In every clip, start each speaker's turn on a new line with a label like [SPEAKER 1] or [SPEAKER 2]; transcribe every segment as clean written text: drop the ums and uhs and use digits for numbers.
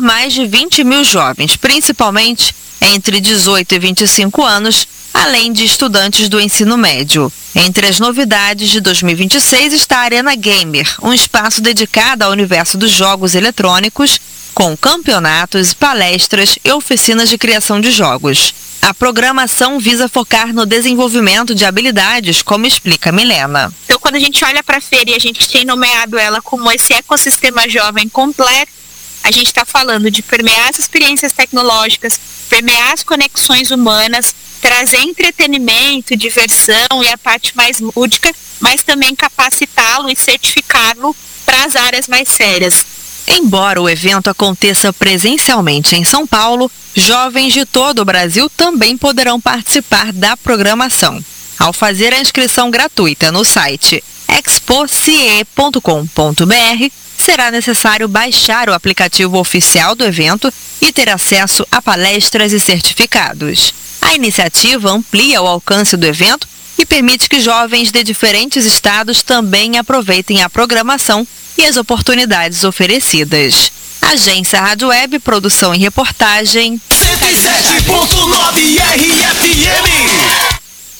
[SPEAKER 1] mais de 20 mil jovens, principalmente entre 18 e 25 anos, além de estudantes do ensino médio. Entre as novidades de 2026 está a Arena Gamer, um espaço dedicado ao universo dos jogos eletrônicos, com campeonatos, palestras e oficinas de criação de jogos. A programação visa focar no desenvolvimento de habilidades, como explica Milena.
[SPEAKER 2] Então, quando a gente olha para a feira e a gente tem nomeado ela como esse ecossistema jovem completo, a gente está falando de permear as experiências tecnológicas, permear as conexões humanas, trazer entretenimento, diversão e a parte mais lúdica, mas também capacitá-lo e certificá-lo para as áreas mais sérias.
[SPEAKER 1] Embora o evento aconteça presencialmente em São Paulo, jovens de todo o Brasil também poderão participar da programação. Ao fazer a inscrição gratuita no site expocie.com.br, será necessário baixar o aplicativo oficial do evento e ter acesso a palestras e certificados. A iniciativa amplia o alcance do evento e permite que jovens de diferentes estados também aproveitem a programação e as oportunidades oferecidas. Agência Rádio Web, produção e reportagem
[SPEAKER 3] 107.9 RFM.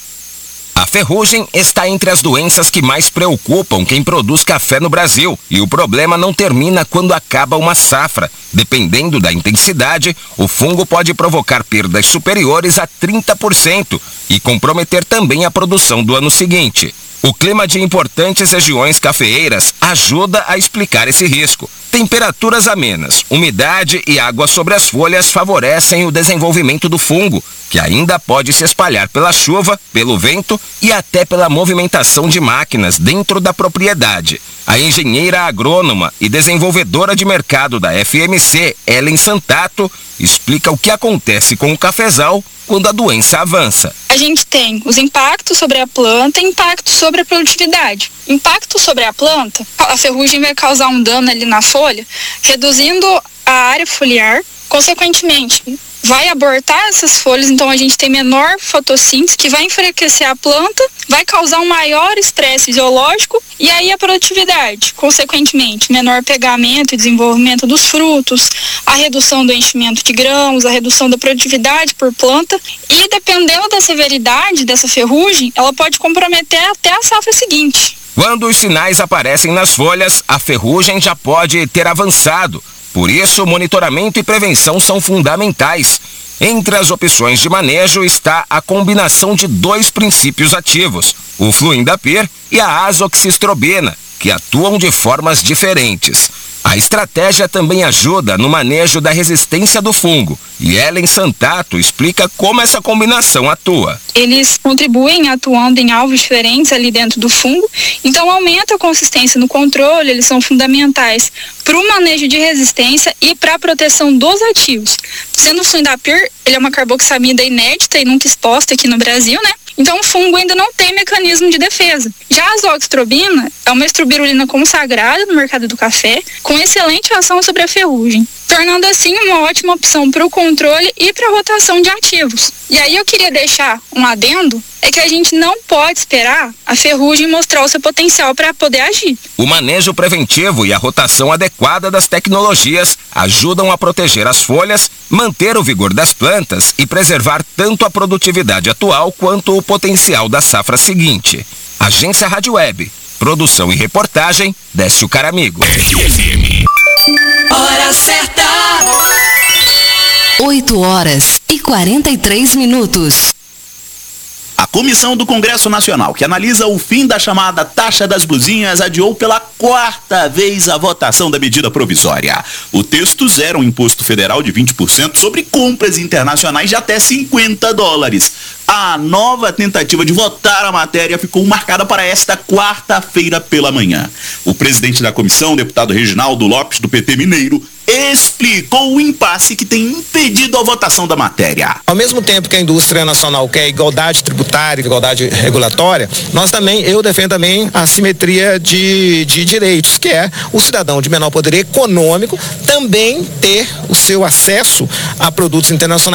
[SPEAKER 4] A ferrugem está entre as doenças que mais preocupam quem produz café no Brasil. E o problema não termina quando acaba uma safra. Dependendo da intensidade, o fungo pode provocar perdas superiores a 30% e comprometer também a produção do ano seguinte. O clima de importantes regiões cafeeiras ajuda a explicar esse risco. Temperaturas amenas, umidade e água sobre as folhas favorecem o desenvolvimento do fungo, que ainda pode se espalhar pela chuva, pelo vento e até pela movimentação de máquinas dentro da propriedade. A engenheira agrônoma e desenvolvedora de mercado da FMC, Ellen Santato, explica o que acontece com o cafezal quando a doença avança.
[SPEAKER 5] A gente tem os impactos sobre a planta e impactos sobre a produtividade. Impacto sobre a planta, a ferrugem vai causar um dano ali na folha, reduzindo a área foliar, consequentemente vai abortar essas folhas, então a gente tem menor fotossíntese, que vai enfraquecer a planta, vai causar um maior estresse fisiológico e aí a produtividade, consequentemente, menor pegamento e desenvolvimento dos frutos, a redução do enchimento de grãos, a redução da produtividade por planta e dependendo da severidade dessa ferrugem, ela pode comprometer até a safra seguinte.
[SPEAKER 4] Quando os sinais aparecem nas folhas, a ferrugem já pode ter avançado. Por isso, monitoramento e prevenção são fundamentais. Entre as opções de manejo está a combinação de 2 princípios ativos, o fluindapyr e a azoxistrobina, que atuam de formas diferentes. A estratégia também ajuda no manejo da resistência do fungo. E Ellen Santato explica como essa combinação atua.
[SPEAKER 5] Eles contribuem atuando em alvos diferentes ali dentro do fungo, então aumenta a consistência no controle, eles são fundamentais para o manejo de resistência e para a proteção dos ativos. Sendo o fluindapyr, ele é uma carboxamida inédita e nunca exposta aqui no Brasil, né? Então o fungo ainda não tem mecanismo de defesa. Já a azoxastrobina é uma estrobirulina consagrada no mercado do café, com excelente ação sobre a ferrugem, tornando assim uma ótima opção para o controle e para a rotação de ativos. E aí eu queria deixar um adendo, é que a gente não pode esperar a ferrugem mostrar o seu potencial para poder agir.
[SPEAKER 4] O manejo preventivo e a rotação adequada das tecnologias ajudam a proteger as folhas, manter o vigor das plantas e preservar tanto a produtividade atual quanto o potencial da safra seguinte. Agência Rádio Web, produção e reportagem, Décio Caramigo.
[SPEAKER 3] Hora certa!
[SPEAKER 6] 8h43.
[SPEAKER 7] A Comissão do Congresso Nacional, que analisa o fim da chamada taxa das blusinhas, adiou pela 4ª vez a votação da medida provisória. O texto zera um imposto federal de 20% sobre compras internacionais de até $50. A nova tentativa de votar a matéria ficou marcada para esta quarta-feira pela manhã. O presidente da comissão, o deputado Reginaldo Lopes, do PT Mineiro, explicou o impasse que tem impedido a votação da matéria.
[SPEAKER 8] Ao mesmo tempo que a indústria nacional quer igualdade tributária, igualdade regulatória, eu defendo também a simetria de direitos, que é o cidadão de menor poder econômico também ter o seu acesso a produtos internacionais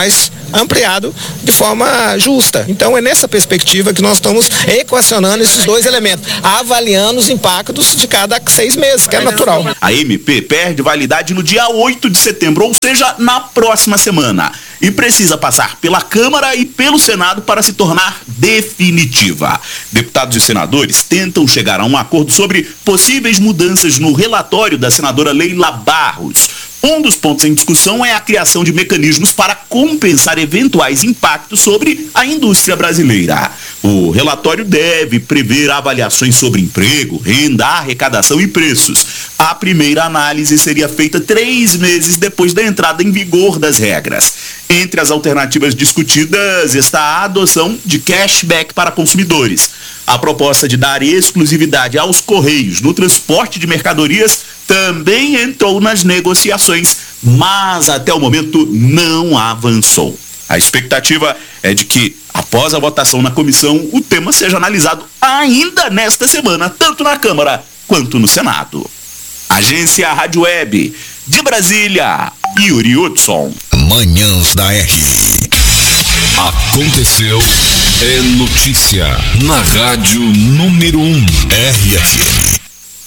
[SPEAKER 8] ampliado de forma justa. Então é nessa perspectiva que nós estamos equacionando esses dois elementos, avaliando os impactos de cada 6 meses, que é natural.
[SPEAKER 7] A MP perde validade no dia 8 de setembro, ou seja, na próxima semana, e precisa passar pela Câmara e pelo Senado para se tornar definitiva. Deputados e senadores tentam chegar a um acordo sobre possíveis mudanças no relatório da senadora Leila Barros. Um dos pontos em discussão é a criação de mecanismos para compensar eventuais impactos sobre a indústria brasileira. O relatório deve prever avaliações sobre emprego, renda, arrecadação e preços. A primeira análise seria feita 3 meses depois da entrada em vigor das regras. Entre as alternativas discutidas está a adoção de cashback para consumidores. A proposta de dar exclusividade aos Correios no transporte de mercadorias também entrou nas negociações, mas até o momento não avançou. A expectativa é de que, após a votação na comissão, o tema seja analisado ainda nesta semana, tanto na Câmara quanto no Senado. Agência Rádio Web, de Brasília, Yuri Hudson.
[SPEAKER 3] Manhãs da R. Aconteceu, é notícia na Rádio número 1, RFM.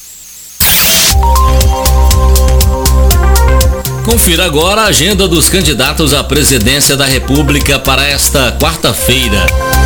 [SPEAKER 6] Confira agora a agenda dos candidatos à presidência da República para esta quarta-feira.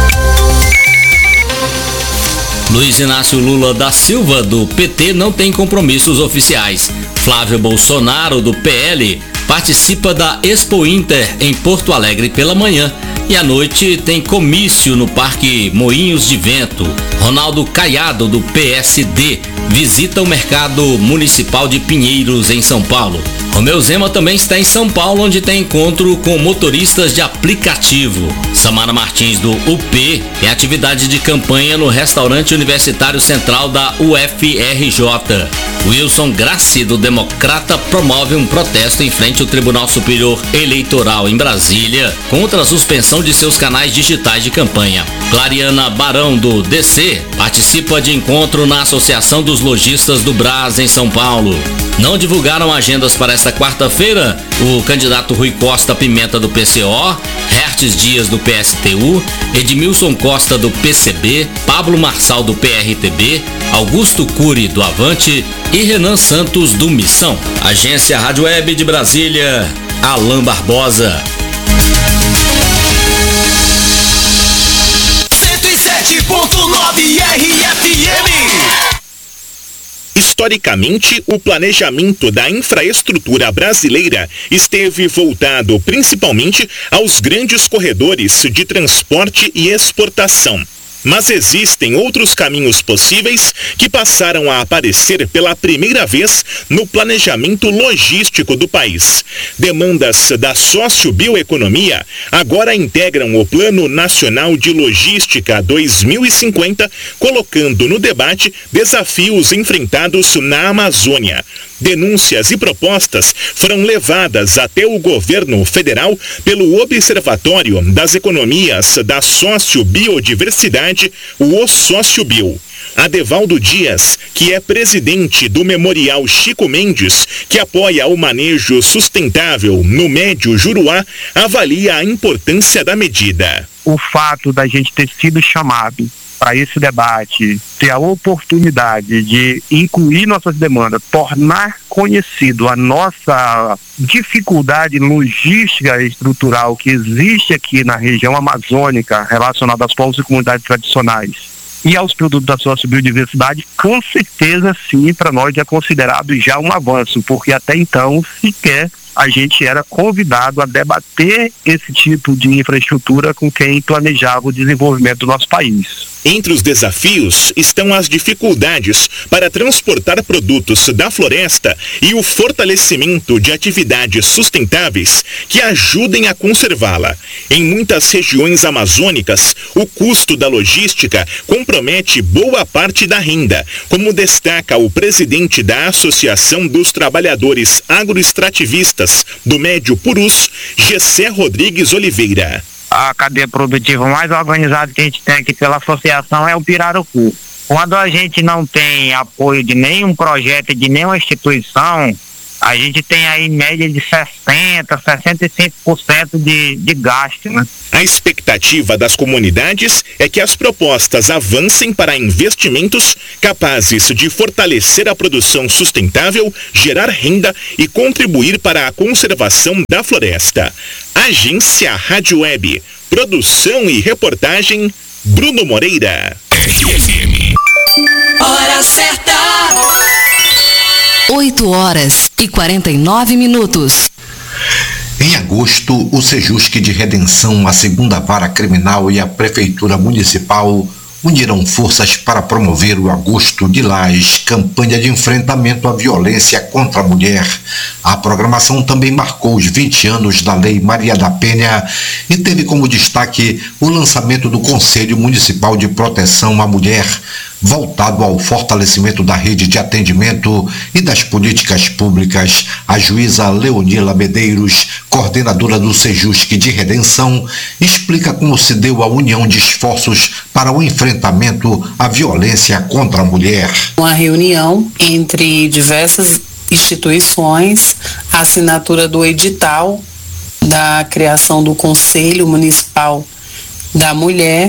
[SPEAKER 6] Luiz Inácio Lula da Silva, do PT, não tem compromissos oficiais. Flávio Bolsonaro, do PL, participa da Expo Inter em Porto Alegre pela manhã. E à noite tem comício no Parque Moinhos de Vento. Ronaldo Caiado, do PSD, visita o mercado municipal de Pinheiros, em São Paulo. Romeu Zema também está em São Paulo, onde tem encontro com motoristas de aplicativo. Samara Martins, do UP, tem atividade de campanha no restaurante universitário central da UFRJ. Wilson Grassi, do Democrata, promove um protesto em frente ao Tribunal Superior Eleitoral em Brasília contra a suspensão de seus canais digitais de campanha. Clariana Barão, do DC, participa de encontro na Associação dos Lojistas do Brás, em São Paulo. Não divulgaram agendas para esta quarta-feira o candidato Rui Costa Pimenta, do PCO, Hertes Dias, do PSTU, Edmilson Costa, do PCB, Pablo Marçal, do PRTB, Augusto Cury, do Avante e Renan Santos, do Missão. Agência Rádio Web de Brasília, Alain Barbosa.
[SPEAKER 3] 107.9 RFM.
[SPEAKER 9] Historicamente, o planejamento da infraestrutura brasileira esteve voltado principalmente aos grandes corredores de transporte e exportação. Mas existem outros caminhos possíveis que passaram a aparecer pela primeira vez no planejamento logístico do país. Demandas da sociobioeconomia agora integram o Plano Nacional de Logística 2050, colocando no debate desafios enfrentados na Amazônia. Denúncias e propostas foram levadas até o governo federal pelo Observatório das Economias da Sociobiodiversidade, o OSociobio. Adevaldo Dias, que é presidente do Memorial Chico Mendes, que apoia o manejo sustentável no Médio Juruá, avalia a importância da medida.
[SPEAKER 10] O fato da gente ter sido chamado para esse debate, ter a oportunidade de incluir nossas demandas, tornar conhecido a nossa dificuldade logística e estrutural que existe aqui na região amazônica relacionada aos povos e comunidades tradicionais e aos produtos da sociobiodiversidade, com certeza sim, para nós é considerado já um avanço, porque até então sequer a gente era convidado a debater esse tipo de infraestrutura com quem planejava o desenvolvimento do nosso país.
[SPEAKER 9] Entre os desafios estão as dificuldades para transportar produtos da floresta e o fortalecimento de atividades sustentáveis que ajudem a conservá-la. Em muitas regiões amazônicas, o custo da logística compromete boa parte da renda, como destaca o presidente da Associação dos Trabalhadores Agroextrativistas do Médio Purus, Gessé Rodrigues Oliveira.
[SPEAKER 10] A cadeia produtiva mais organizada que a gente tem aqui pela associação é o Pirarucu. Quando a gente não tem apoio de nenhum projeto, de nenhuma instituição, a gente tem aí média de 65% de gasto, né?
[SPEAKER 9] A expectativa das comunidades é que as propostas avancem para investimentos capazes de fortalecer a produção sustentável, gerar renda e contribuir para a conservação da floresta. Agência Rádio Web. Produção e reportagem, Bruno Moreira.
[SPEAKER 3] RFM.
[SPEAKER 11] Hora certa. 8h49.
[SPEAKER 12] Em agosto, o Sejusc de Redenção, a segunda vara criminal e a Prefeitura Municipal uniram forças para promover o Agosto Lilás, campanha de enfrentamento à violência contra a mulher. A programação também marcou os 20 anos da Lei Maria da Penha e teve como destaque o lançamento do Conselho Municipal de Proteção à Mulher, voltado ao fortalecimento da rede de atendimento e das políticas públicas. A juíza Leonila Medeiros, coordenadora do Sejusc de Redenção, explica como se deu a união de esforços para o enfrentamento à violência contra a mulher.
[SPEAKER 13] Uma reunião entre diversas instituições, a assinatura do edital da criação do Conselho Municipal da Mulher,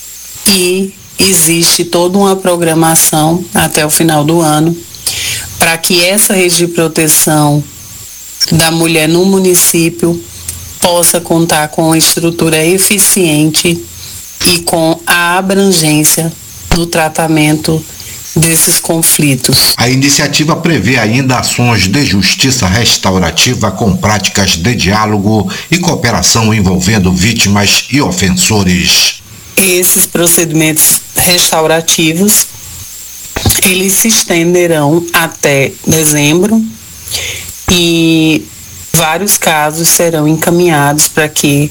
[SPEAKER 13] e existe toda uma programação até o final do ano para que essa rede de proteção da mulher no município possa contar com uma estrutura eficiente e com a abrangência no tratamento desses conflitos.
[SPEAKER 12] A iniciativa prevê ainda ações de justiça restaurativa com práticas de diálogo e cooperação envolvendo vítimas e ofensores.
[SPEAKER 13] Esses procedimentos restaurativos, eles se estenderão até dezembro e vários casos serão encaminhados para que,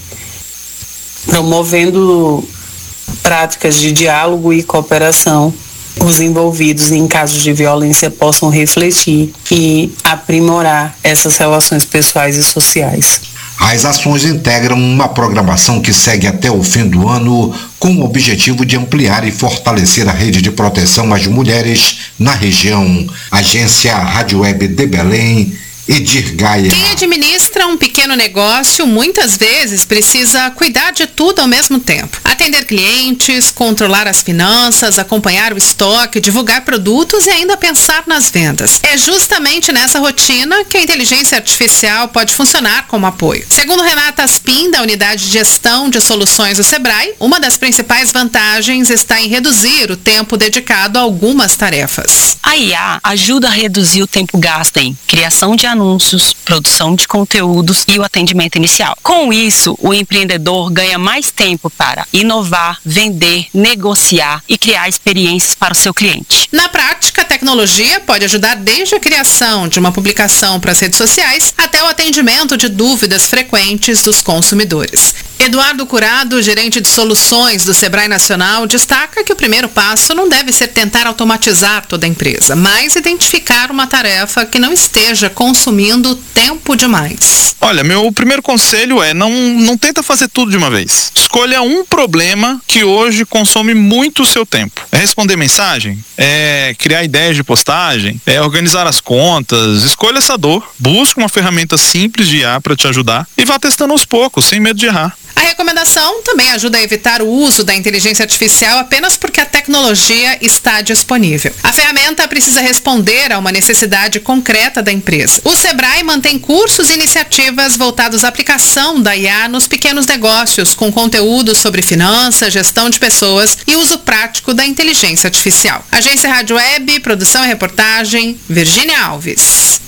[SPEAKER 13] promovendo práticas de diálogo e cooperação, os envolvidos em casos de violência possam refletir e aprimorar essas relações pessoais e sociais.
[SPEAKER 12] As ações integram uma programação que segue até o fim do ano com o objetivo de ampliar e fortalecer a rede de proteção às mulheres na região. Agência Rádio Web de Belém, Edir Gaia.
[SPEAKER 14] Quem administra um pequeno negócio muitas vezes precisa cuidar de tudo ao mesmo tempo. Atender clientes, controlar as finanças, acompanhar o estoque, divulgar produtos e ainda pensar nas vendas. É justamente nessa rotina que a inteligência artificial pode funcionar como apoio. Segundo Renata Aspin, da Unidade de Gestão de Soluções do Sebrae, uma das principais vantagens está em reduzir o tempo dedicado a algumas tarefas.
[SPEAKER 15] A IA ajuda a reduzir o tempo gasto em criação de anúncios, produção de conteúdos e o atendimento inicial. Com isso, o empreendedor ganha mais tempo para inovar, vender, negociar e criar experiências para o seu cliente.
[SPEAKER 14] Na prática, a tecnologia pode ajudar desde a criação de uma publicação para as redes sociais até o atendimento de dúvidas frequentes dos consumidores. Eduardo Curado, gerente de soluções do Sebrae Nacional, destaca que o primeiro passo não deve ser tentar automatizar toda a empresa, mas identificar uma tarefa que não esteja consumindo tempo demais.
[SPEAKER 16] Olha, meu primeiro conselho é não tenta fazer tudo de uma vez. Escolha um problema que hoje consome muito o seu tempo. É responder mensagem? É criar ideias de postagem? É organizar as contas? Escolha essa dor. Busque uma ferramenta simples de IA para te ajudar e vá testando aos poucos, sem medo de errar.
[SPEAKER 14] A recomendação também ajuda a evitar o uso da inteligência artificial apenas porque a tecnologia está disponível. A ferramenta precisa responder a uma necessidade concreta da empresa. O Sebrae mantém cursos e iniciativas voltados à aplicação da IA nos pequenos negócios, com conteúdos sobre finanças, gestão de pessoas e uso prático da inteligência artificial. Agência Rádio Web, produção e reportagem, Virgínia Alves.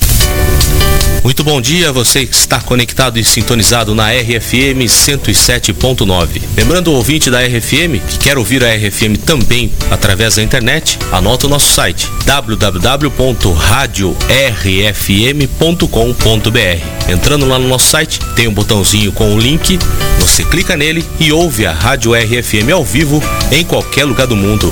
[SPEAKER 6] Muito bom dia, você que está conectado e sintonizado na RFM 107.9. Lembrando o ouvinte da RFM que quer ouvir a RFM também através da internet, anota o nosso site www.radiorfm.com.br. Entrando lá no nosso site, tem um botãozinho com o link, você clica nele e ouve a Rádio RFM ao vivo em qualquer lugar do mundo.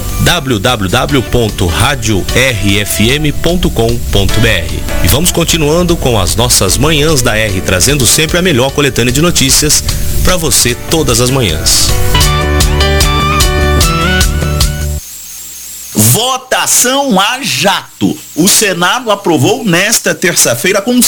[SPEAKER 6] www.radiorfm.com.br. E vamos continuando com as nossas manhãs da R, trazendo sempre a melhor coletânea de notícias para você todas as manhãs.
[SPEAKER 7] Votação a jato. O Senado aprovou nesta terça-feira com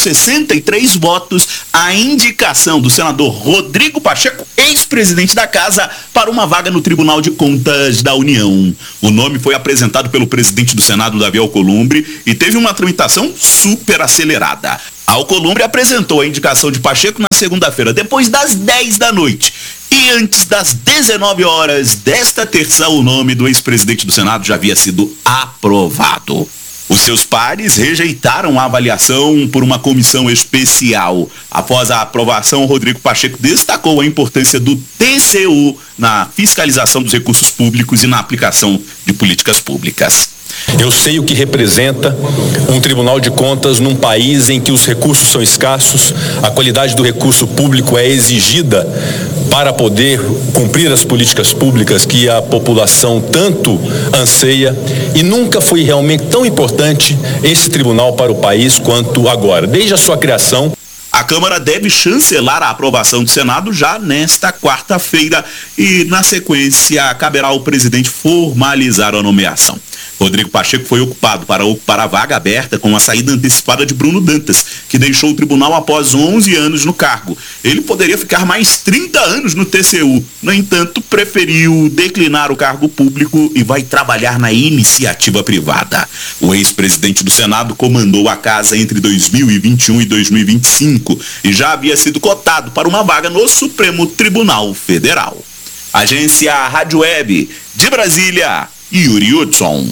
[SPEAKER 7] 63 votos a indicação do senador Rodrigo Pacheco, ex-presidente da Casa, para uma vaga no Tribunal de Contas da União. O nome foi apresentado pelo presidente do Senado, Davi Alcolumbre, e teve uma tramitação super acelerada. Alcolumbre apresentou a indicação de Pacheco na segunda-feira, depois das 10 da noite. E antes das 19 horas desta terça, o nome do ex-presidente do Senado já havia sido aprovado. Os seus pares rejeitaram a avaliação por uma comissão especial. Após a aprovação, Rodrigo Pacheco destacou a importância do TCU na fiscalização dos recursos públicos e na aplicação de políticas públicas.
[SPEAKER 17] Eu sei o que representa um Tribunal de Contas num país em que os recursos são escassos, a qualidade do recurso público é exigida para poder cumprir as políticas públicas que a população tanto anseia, e nunca foi realmente tão importante esse tribunal para o país quanto agora. Desde a sua criação,
[SPEAKER 7] a Câmara deve chancelar a aprovação do Senado já nesta quarta-feira e, na sequência, caberá ao presidente formalizar a nomeação. Rodrigo Pacheco foi ocupado para ocupar a vaga aberta com a saída antecipada de Bruno Dantas, que deixou o tribunal após 11 anos no cargo. Ele poderia ficar mais 30 anos no TCU. No entanto, preferiu declinar o cargo público e vai trabalhar na iniciativa privada. O ex-presidente do Senado comandou a casa entre 2021 e 2025 e já havia sido cotado para uma vaga no Supremo Tribunal Federal. Agência Rádio Web de Brasília, Yuri Hudson.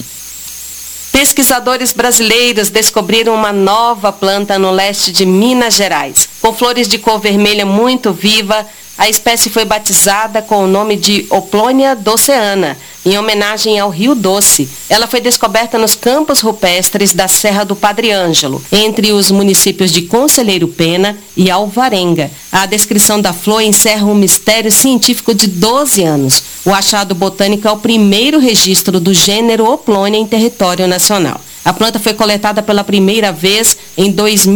[SPEAKER 18] Pesquisadores brasileiros descobriram uma nova planta no leste de Minas Gerais. Com flores de cor vermelha muito viva, a espécie foi batizada com o nome de Oplônia doceana, em homenagem ao Rio Doce. Ela foi descoberta nos campos rupestres da Serra do Padre Ângelo, entre os municípios de Conselheiro Pena e Alvarenga. A descrição da flor encerra um mistério científico de 12 anos. O achado botânico é o primeiro registro do gênero Oplônia em território nacional. A planta foi coletada pela primeira vez em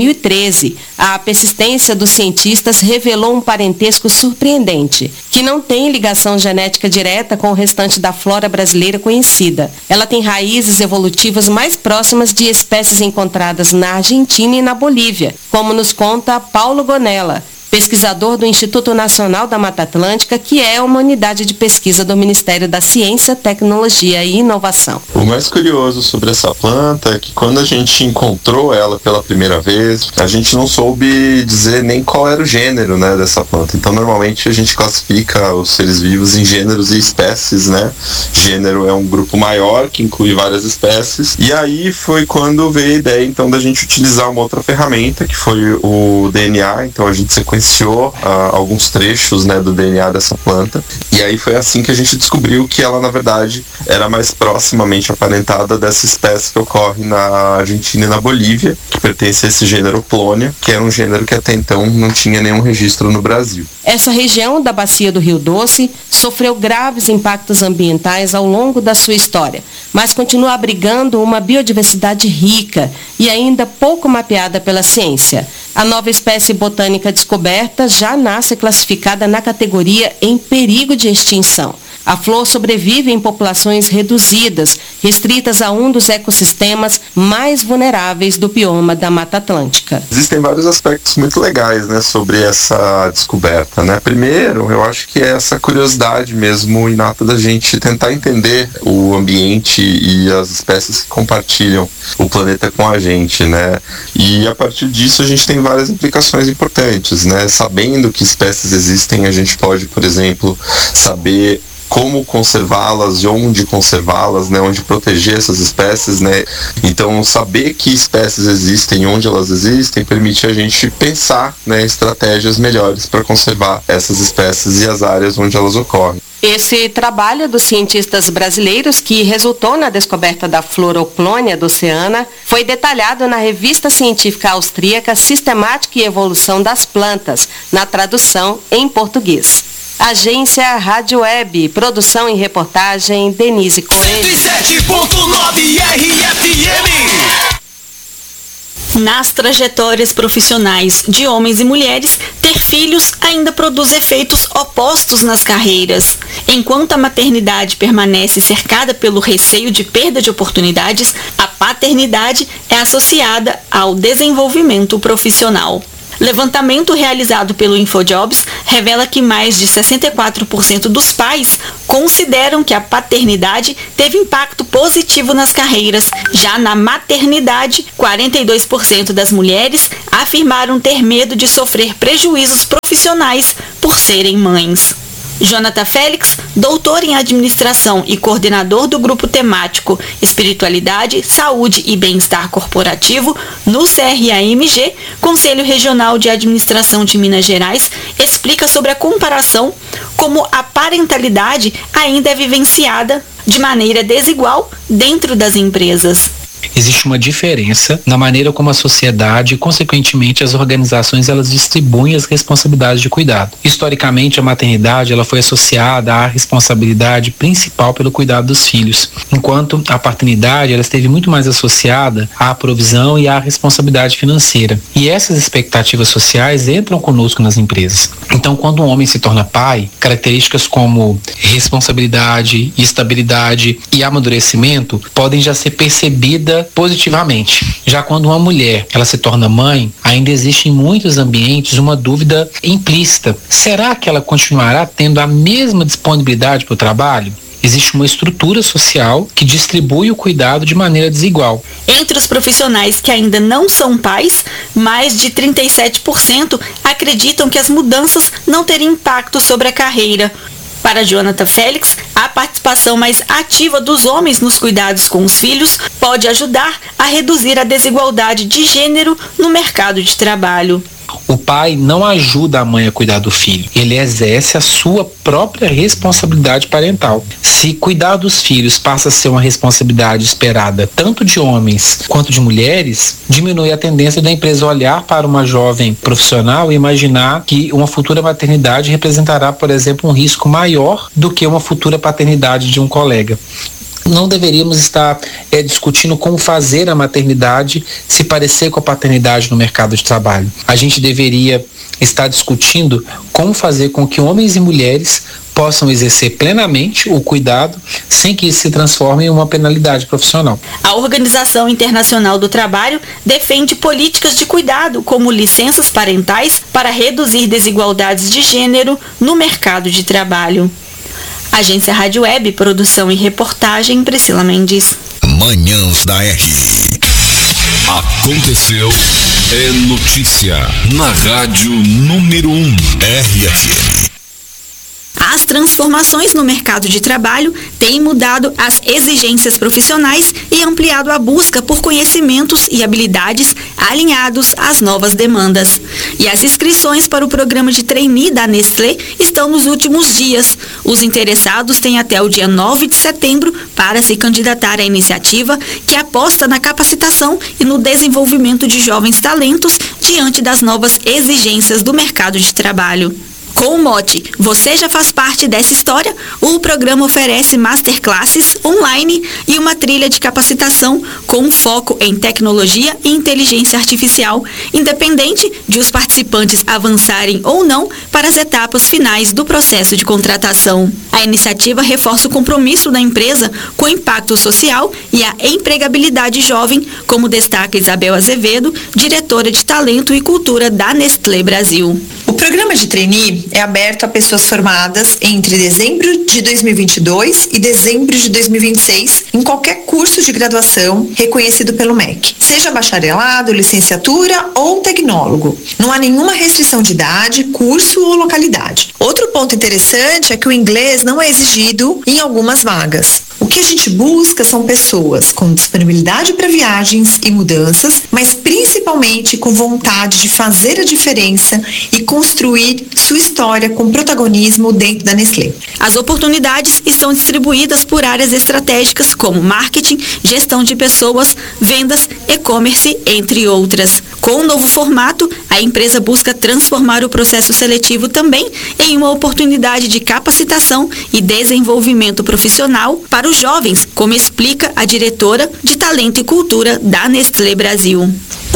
[SPEAKER 18] 2013. A persistência dos cientistas revelou um parentesco surpreendente, que não tem ligação genética direta com o restante da flora brasileira conhecida. Ela tem raízes evolutivas mais próximas de espécies encontradas na Argentina e na Bolívia, como nos conta Paulo Gonella, pesquisador do Instituto Nacional da Mata Atlântica, que é uma unidade de pesquisa do Ministério da Ciência, Tecnologia e Inovação.
[SPEAKER 19] O mais curioso sobre essa planta é que quando a gente encontrou ela pela primeira vez, a gente não soube dizer nem qual era o gênero, né, dessa planta. Então, normalmente a gente classifica os seres vivos em gêneros e espécies, né? Gênero é um grupo maior que inclui várias espécies. E aí foi quando veio a ideia, então, da gente utilizar uma outra ferramenta, que foi o DNA. Então, a gente sequenciou alguns trechos, né, do DNA dessa planta, e aí foi assim que a gente descobriu que ela, na verdade, era mais proximamente aparentada dessa espécie que ocorre na Argentina e na Bolívia, que pertence a esse gênero Oplônia, que era um gênero que até então não tinha nenhum registro no Brasil.
[SPEAKER 18] Essa região da bacia do Rio Doce sofreu graves impactos ambientais ao longo da sua história, mas continua abrigando uma biodiversidade rica e ainda pouco mapeada pela ciência. A nova espécie botânica descoberta já nasce classificada na categoria em perigo de extinção. A flor sobrevive em populações reduzidas, restritas a um dos ecossistemas mais vulneráveis do bioma da Mata Atlântica.
[SPEAKER 19] Existem vários aspectos muito legais, né, sobre essa descoberta, né? Primeiro, eu acho que é essa curiosidade mesmo inata da gente tentar entender o ambiente e as espécies que compartilham o planeta com a gente, né? E a partir disso a gente tem várias implicações importantes, né? Sabendo que espécies existem, a gente pode, por exemplo, saber como conservá-las e onde conservá-las, né, onde proteger essas espécies, né. Então, saber que espécies existem e onde elas existem permite a gente pensar, né, estratégias melhores para conservar essas espécies e as áreas onde elas ocorrem.
[SPEAKER 18] Esse trabalho dos cientistas brasileiros, que resultou na descoberta da flor Oplônia doceana, foi detalhado na revista científica austríaca Sistemática e Evolução das Plantas, na tradução em português. Agência Rádio Web, produção e reportagem Denise Coelho.
[SPEAKER 3] 107.9 RFM.
[SPEAKER 20] Nas trajetórias profissionais de homens e mulheres, ter filhos ainda produz efeitos opostos nas carreiras. Enquanto a maternidade permanece cercada pelo receio de perda de oportunidades, a paternidade é associada ao desenvolvimento profissional. Levantamento realizado pelo InfoJobs revela que mais de 64% dos pais consideram que a paternidade teve impacto positivo nas carreiras. Já na maternidade, 42% das mulheres afirmaram ter medo de sofrer prejuízos profissionais por serem mães. Jonathan Félix, doutor em administração e coordenador do grupo temático Espiritualidade, Saúde e Bem-Estar Corporativo no CRAMG, Conselho Regional de Administração de Minas Gerais, explica sobre a comparação como a parentalidade ainda é vivenciada de maneira desigual dentro das empresas.
[SPEAKER 21] Existe uma diferença na maneira como a sociedade e, consequentemente, as organizações elas distribuem as responsabilidades de cuidado. Historicamente, a maternidade ela foi associada à responsabilidade principal pelo cuidado dos filhos, enquanto a paternidade ela esteve muito mais associada à provisão e à responsabilidade financeira. E essas expectativas sociais entram conosco nas empresas. Então, quando um homem se torna pai, características como responsabilidade, estabilidade e amadurecimento podem já ser percebidas positivamente. Já quando uma mulher ela se torna mãe, ainda existe em muitos ambientes uma dúvida implícita. Será que ela continuará tendo a mesma disponibilidade para o trabalho? Existe uma estrutura social que distribui o cuidado de maneira desigual.
[SPEAKER 20] Entre os profissionais que ainda não são pais, mais de 37% acreditam que as mudanças não teriam impacto sobre a carreira. Para Jonathan Félix, a participação mais ativa dos homens nos cuidados com os filhos pode ajudar a reduzir a desigualdade de gênero no mercado de trabalho.
[SPEAKER 21] O pai não ajuda a mãe a cuidar do filho, ele exerce a sua própria responsabilidade parental. Se cuidar dos filhos passa a ser uma responsabilidade esperada tanto de homens quanto de mulheres, diminui a tendência da empresa olhar para uma jovem profissional e imaginar que uma futura maternidade representará, por exemplo, um risco maior do que uma futura paternidade de um colega. Não deveríamos estar discutindo como fazer a maternidade se parecer com a paternidade no mercado de trabalho. A gente deveria estar discutindo como fazer com que homens e mulheres possam exercer plenamente o cuidado sem que isso se transforme em uma penalidade profissional.
[SPEAKER 20] A Organização Internacional do Trabalho defende políticas de cuidado, como licenças parentais, para reduzir desigualdades de gênero no mercado de trabalho. Agência Rádio Web, produção e reportagem, Priscila Mendes.
[SPEAKER 3] Manhãs da R. Aconteceu, é notícia na Rádio número 1, RFM.
[SPEAKER 20] As transformações no mercado de trabalho têm mudado as exigências profissionais e ampliado a busca por conhecimentos e habilidades alinhados às novas demandas. E as inscrições para o programa de trainee da Nestlé estão nos últimos dias. Os interessados têm até o dia 9 de setembro para se candidatar à iniciativa que aposta na capacitação e no desenvolvimento de jovens talentos diante das novas exigências do mercado de trabalho. Com o mote "Você já faz parte dessa história", o programa oferece masterclasses online e uma trilha de capacitação com foco em tecnologia e inteligência artificial, independente de os participantes avançarem ou não para as etapas finais do processo de contratação. A iniciativa reforça o compromisso da empresa com o impacto social e a empregabilidade jovem, como destaca Isabel Azevedo, diretora de Talento e Cultura da Nestlé Brasil.
[SPEAKER 22] O programa de trainee é aberto a pessoas formadas entre dezembro de 2022 e dezembro de 2026 em qualquer curso de graduação reconhecido pelo MEC, seja bacharelado, licenciatura ou tecnólogo. Não há nenhuma restrição de idade, curso ou localidade. Outro ponto interessante é que o inglês não é exigido em algumas vagas. O que a gente busca são pessoas com disponibilidade para viagens e mudanças, mas principalmente com vontade de fazer a diferença e construir sua história com protagonismo dentro da Nestlé.
[SPEAKER 20] As oportunidades estão distribuídas por áreas estratégicas como marketing, gestão de pessoas, vendas, e-commerce, entre outras. Com o novo formato, a empresa busca transformar o processo seletivo também em uma oportunidade de capacitação e desenvolvimento profissional para os jovens, como explica a diretora de Talento e Cultura da Nestlé Brasil.
[SPEAKER 22] O programa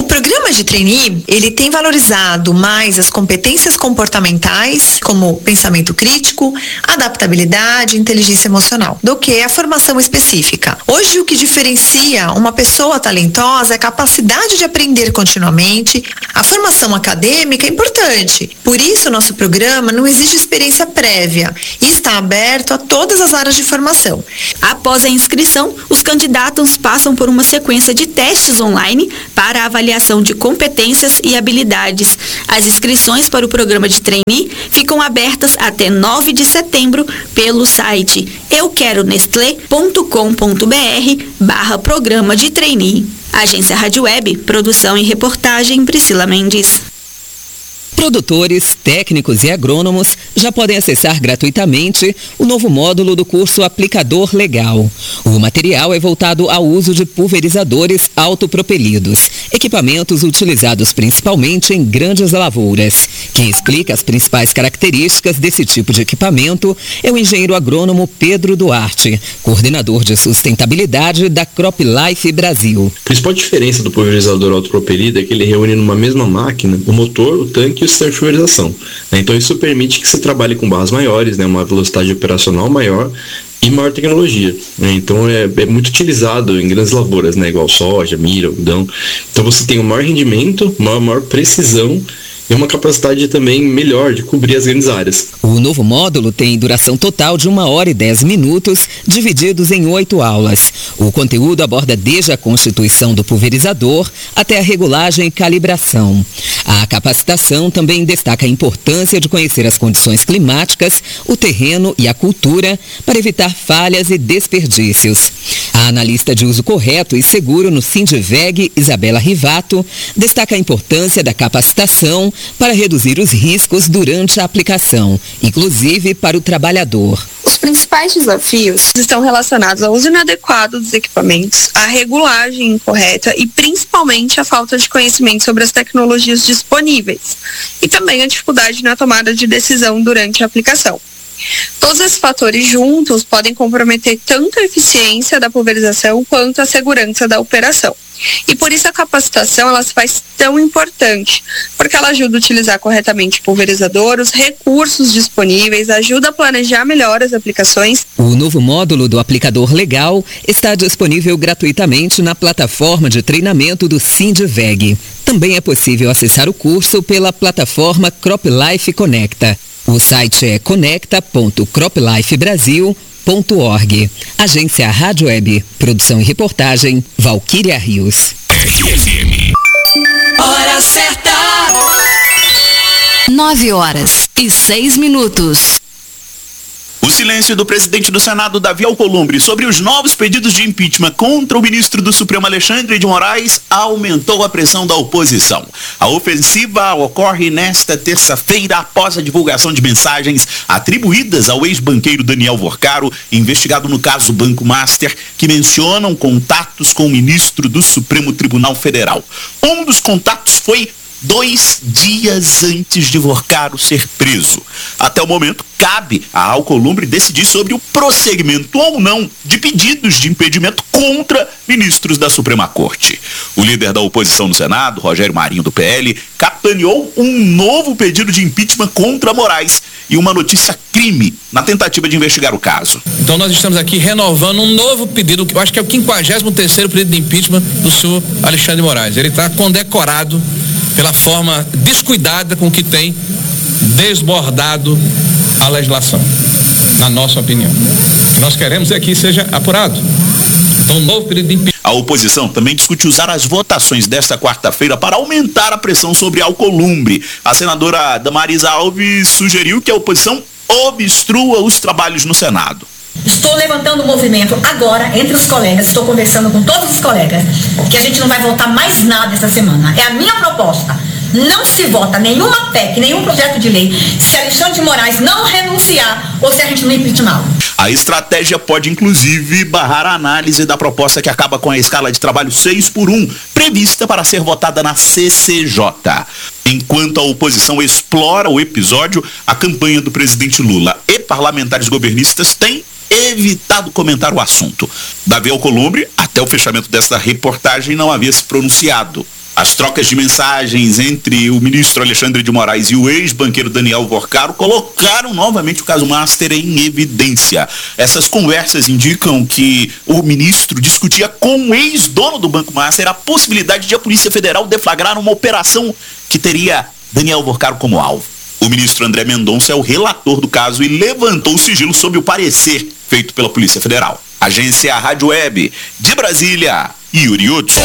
[SPEAKER 22] programa de trainee, ele tem valorizado mais as competências comportamentais, como pensamento crítico, adaptabilidade, inteligência emocional, do que a formação específica. Hoje, o que diferencia uma pessoa talentosa é a capacidade de aprender continuamente. A formação acadêmica é importante. Por isso, nosso programa não exige experiência prévia e está aberto a todas as áreas de formação.
[SPEAKER 20] Após a inscrição, os candidatos passam por uma sequência de testes online para a avaliação de competências e habilidades. As inscrições para o programa de trainee ficam abertas até 9 de setembro pelo site euqueronestle.com.br/programa de trainee. Agência Rádio Web, produção e reportagem Priscila Mendes.
[SPEAKER 1] Produtores, técnicos e agrônomos já podem acessar gratuitamente o novo módulo do curso Aplicador Legal. O material é voltado ao uso de pulverizadores autopropelidos, equipamentos utilizados principalmente em grandes lavouras. Quem explica as principais características desse tipo de equipamento é o engenheiro agrônomo Pedro Duarte, coordenador de sustentabilidade da CropLife Brasil.
[SPEAKER 2] A principal diferença do pulverizador autopropelido é que ele reúne numa mesma máquina o motor, o tanque e o sistema de pulverização. Então isso permite que você trabalhe com barras maiores, uma velocidade operacional maior e maior tecnologia. Então é muito utilizado em grandes lavouras, igual soja, milho, algodão. Então você tem um maior rendimento, maior precisão e uma capacidade também melhor de cobrir as grandes áreas.
[SPEAKER 1] O novo módulo tem duração total de 1 hora e 10 minutos, divididos em 8 aulas. O conteúdo aborda desde a constituição do pulverizador até a regulagem e calibração. A capacitação também destaca a importância de conhecer as condições climáticas, o terreno e a cultura para evitar falhas e desperdícios. A analista de uso correto e seguro no Sindiveg, Isabela Rivato, destaca a importância da capacitação para reduzir os riscos durante a aplicação, inclusive para o trabalhador.
[SPEAKER 23] Os principais desafios estão relacionados ao uso inadequado dos equipamentos, à regulagem incorreta e principalmente à falta de conhecimento sobre as tecnologias disponíveis e também a dificuldade na tomada de decisão durante a aplicação. Todos esses fatores juntos podem comprometer tanto a eficiência da pulverização quanto a segurança da operação. E por isso a capacitação ela se faz tão importante, porque ela ajuda a utilizar corretamente o pulverizador, os recursos disponíveis, ajuda a planejar melhor as aplicações.
[SPEAKER 1] O novo módulo do Aplicador Legal está disponível gratuitamente na plataforma de treinamento do Sindiveg. Também é possível acessar o curso pela plataforma CropLife Conecta. O site é conecta.croplifebrasil.org. Agência Rádio Web, produção e reportagem, Valquíria Rios.
[SPEAKER 11] Hora certa!
[SPEAKER 24] 9h06.
[SPEAKER 7] O silêncio do presidente do Senado, Davi Alcolumbre, sobre os novos pedidos de impeachment contra o ministro do Supremo, Alexandre de Moraes, aumentou a pressão da oposição. A ofensiva ocorre nesta terça-feira após a divulgação de mensagens atribuídas ao ex-banqueiro Daniel Vorcaro, investigado no caso Banco Master, que mencionam contatos com o ministro do Supremo Tribunal Federal. Um dos contatos foi 2 dias antes de Vorcaro ser preso. Até o momento, cabe a Alcolumbre decidir sobre o prosseguimento ou não de pedidos de impedimento contra ministros da Suprema Corte. O líder da oposição no Senado, Rogério Marinho, do PL, capitaneou um novo pedido de impeachment contra Moraes e uma notícia crime na tentativa de investigar o caso.
[SPEAKER 25] Então nós estamos aqui renovando um novo pedido, que eu acho que é o 53º pedido de impeachment do senhor Alexandre de Moraes. Ele está condecorado pela forma descuidada com que tem desbordado a legislação, na nossa opinião. O que nós queremos é que seja apurado. Então, um novo pedido de impeachment.
[SPEAKER 7] A oposição também discute usar as votações desta quarta-feira para aumentar a pressão sobre Alcolumbre. A senadora Damaris Alves sugeriu que a oposição obstrua os trabalhos no Senado.
[SPEAKER 26] Estou levantando um movimento agora entre os colegas, estou conversando com todos os colegas, que a gente não vai votar mais nada essa semana. É a minha proposta. Não se vota nenhuma PEC, nenhum projeto de lei, se Alexandre de Moraes não renunciar ou se a gente não impeachá-lo.
[SPEAKER 7] A estratégia pode, inclusive, barrar a análise da proposta que acaba com a escala de trabalho 6x1, prevista para ser votada na CCJ. Enquanto a oposição explora o episódio, a campanha do presidente Lula e parlamentares governistas têm evitado comentar o assunto. Davi Alcolumbre, até o fechamento dessa reportagem, não havia se pronunciado. As trocas de mensagens entre o ministro Alexandre de Moraes e o ex-banqueiro Daniel Vorcaro colocaram novamente o caso Master em evidência. Essas conversas indicam que o ministro discutia com o ex-dono do Banco Master a possibilidade de a Polícia Federal deflagrar uma operação que teria Daniel Vorcaro como alvo. O ministro André Mendonça é o relator do caso e levantou o sigilo sob o parecer feito pela Polícia Federal. Agência Rádio Web de Brasília, Yuri Hudson.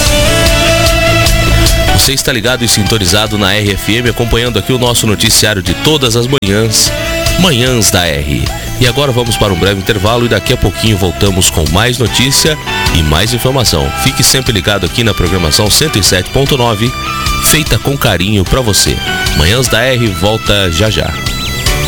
[SPEAKER 4] Você está ligado e sintonizado na RFM, acompanhando aqui o nosso noticiário de todas as manhãs, Manhãs da R. E agora vamos para um breve intervalo e daqui a pouquinho voltamos com mais notícia e mais informação. Fique sempre ligado aqui na programação 107.9, feita com carinho para você. Manhãs da R volta já já.